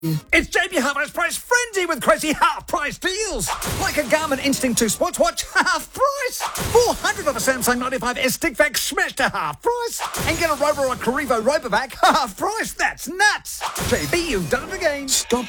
It's JB Hi-Fi's price frenzy with crazy half-price deals. Like a Garmin Instinct 2 sports watch, half price. 400 of a Samsung 95S stick vac smashed to half price. And get a Rover or a Carrivo Robovac, half price. That's nuts. JB, you've done it again. Stop